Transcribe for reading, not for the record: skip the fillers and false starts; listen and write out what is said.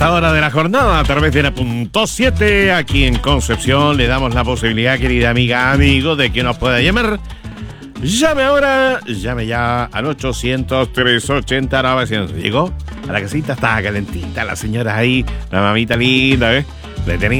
esta hora de la jornada a través de la punto 7 aquí en Concepción. Le damos la posibilidad, querida amiga, amigo, de que nos pueda llamar. Llame ahora, llame ya al 800-380-900. Llegó a la casita, estaba calentita la señora ahí, la mamita linda, ¿ves? Le tenía